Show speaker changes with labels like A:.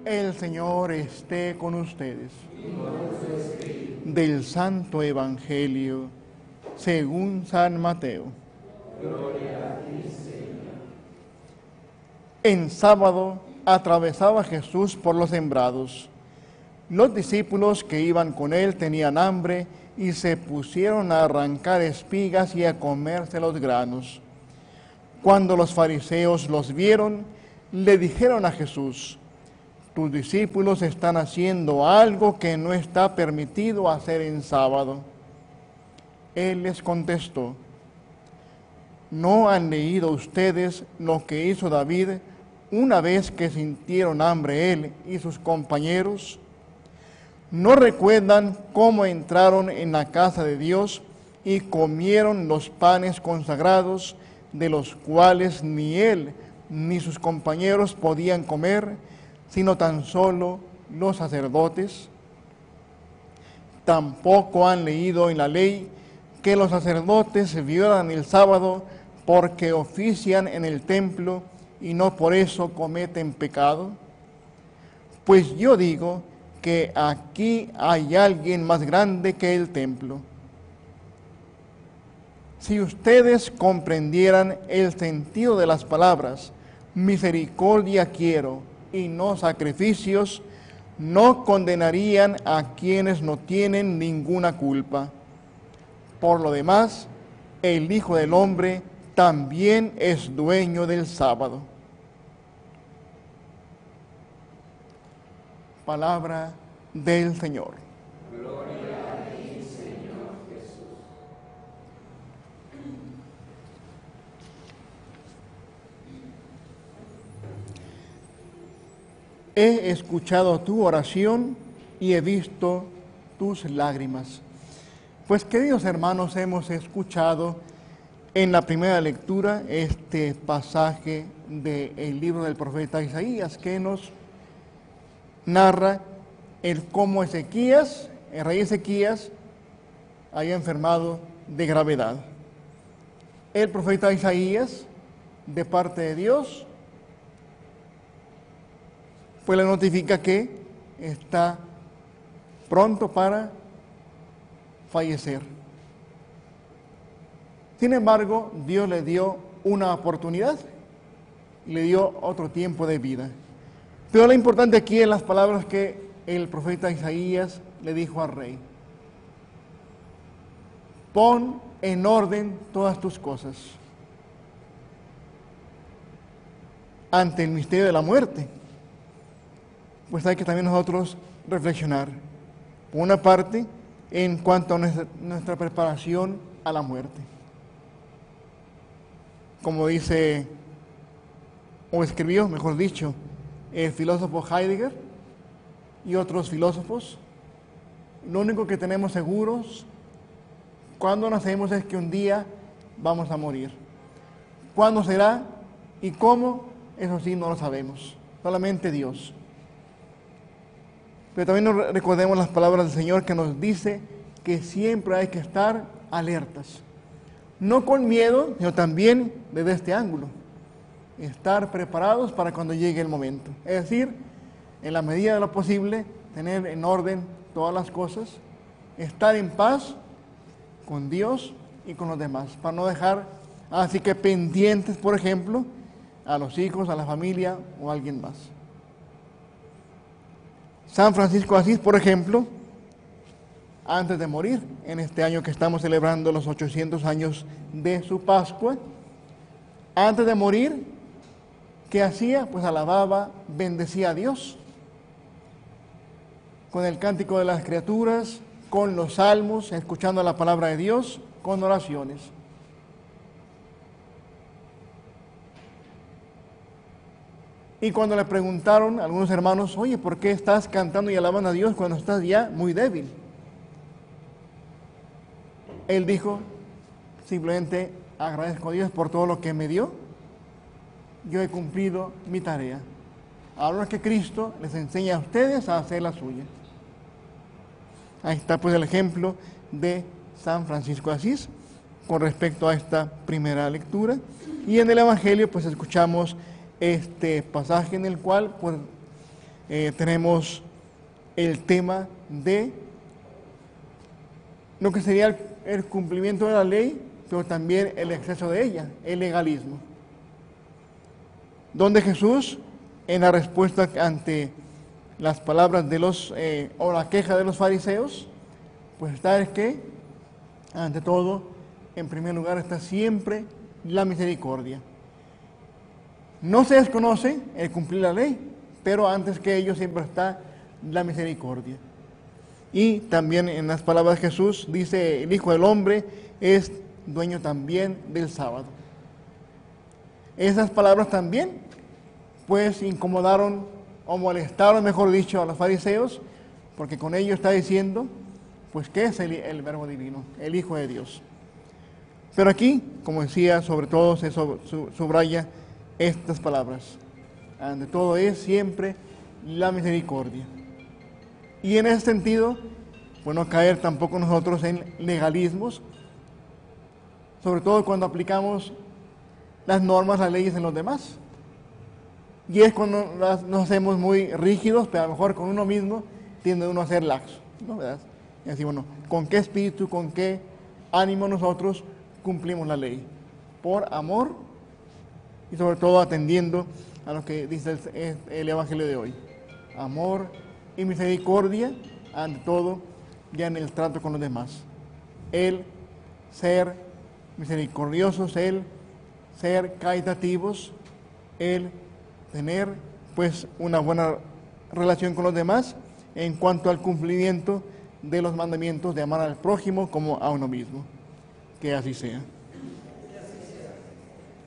A: El Señor esté con ustedes. Del Santo Evangelio según San Mateo. Gloria a ti, Señor. En sábado atravesaba Jesús por los sembrados. Los discípulos que iban con él tenían hambre y se pusieron a arrancar espigas y a comerse los granos. Cuando los fariseos los vieron, le dijeron a Jesús: tus discípulos están haciendo algo que no está permitido hacer en sábado. Él les contestó: ¿no han leído ustedes lo que hizo David una vez que sintieron hambre él y sus compañeros? ¿No recuerdan cómo entraron en la casa de Dios y comieron los panes consagrados, de los cuales ni él ni sus compañeros podían comer, sino tan solo los sacerdotes? Tampoco han leído en la ley que los sacerdotes violan el sábado porque ofician en el templo y no por eso cometen pecado. Pues yo digo que aquí hay alguien más grande que el templo. Si ustedes comprendieran el sentido de las palabras, misericordia quiero y no sacrificios, no condenarían a quienes no tienen ninguna culpa. Por lo demás, el Hijo del Hombre también es dueño del sábado. Palabra del Señor.
B: Gloria a ti, Señor Jesús.
A: He escuchado tu oración y he visto tus lágrimas. Pues, queridos hermanos, hemos escuchado en la primera lectura este pasaje del libro del profeta Isaías, que nos narra el cómo Ezequías, el rey Ezequías, había enfermado de gravedad. El profeta Isaías, de parte de Dios, pues le notifica que está pronto para fallecer. Sin embargo, Dios le dio una oportunidad y le dio otro tiempo de vida. Pero lo importante aquí es las palabras que el profeta Isaías le dijo al rey: pon en orden todas tus cosas ante el misterio de la muerte. Pues hay que también nosotros reflexionar, por una parte, en cuanto a nuestra preparación a la muerte. Como dice, o escribió, mejor dicho, el filósofo Heidegger y otros filósofos, lo único que tenemos seguros cuando nacemos es que un día vamos a morir. ¿Cuándo será y cómo? Eso sí no lo sabemos, solamente Dios. Pero también recordemos las palabras del Señor, que nos dice que siempre hay que estar alertas. No con miedo, sino también desde este ángulo. Estar preparados para cuando llegue el momento. Es decir, en la medida de lo posible, tener en orden todas las cosas, estar en paz con Dios y con los demás, para no dejar así que pendientes, por ejemplo, a los hijos, a la familia o a alguien más. San Francisco de Asís, por ejemplo, antes de morir, en este año que estamos celebrando los 800 años de su Pascua, antes de morir, ¿qué hacía? Pues alababa, bendecía a Dios, con el cántico de las criaturas, con los salmos, escuchando la palabra de Dios, con oraciones. Y cuando le preguntaron a algunos hermanos: oye, ¿por qué estás cantando y alabando a Dios cuando estás ya muy débil? Él dijo: simplemente agradezco a Dios por todo lo que me dio. Yo he cumplido mi tarea. Ahora es que Cristo les enseña a ustedes a hacer la suya. Ahí está pues el ejemplo de San Francisco de Asís con respecto a esta primera lectura. Y en el Evangelio pues escuchamos este pasaje en el cual pues tenemos el tema de lo que sería el cumplimiento de la ley, pero también el exceso de ella, el legalismo. Donde Jesús, en la respuesta ante las palabras de o la queja de los fariseos, pues está el que, ante todo, en primer lugar está siempre la misericordia. No se desconoce el cumplir la ley, pero antes que ello siempre está la misericordia. Y también en las palabras de Jesús dice, el Hijo del Hombre es dueño también del sábado. Esas palabras también, pues, incomodaron o molestaron, mejor dicho, a los fariseos, porque con ello está diciendo, pues, ¿qué es el Verbo Divino? El Hijo de Dios. Pero aquí, como decía, sobre todo se subraya estas palabras. Ante todo es siempre la misericordia. Y en ese sentido, pues no caer tampoco nosotros en legalismos, sobre todo cuando aplicamos las normas, las leyes en los demás. Y es cuando nos hacemos muy rígidos, pero a lo mejor con uno mismo tiende uno a ser laxo, ¿no? ¿Verdad? Y así, bueno, ¿con qué espíritu, con qué ánimo nosotros cumplimos la ley? Por amor y sobre todo atendiendo a lo que dice el Evangelio de hoy. Amor y misericordia, ante todo, ya en el trato con los demás. El ser misericordiosos, el ser caritativos, el tener pues una buena relación con los demás en cuanto al cumplimiento de los mandamientos de amar al prójimo como a uno mismo. Que así sea.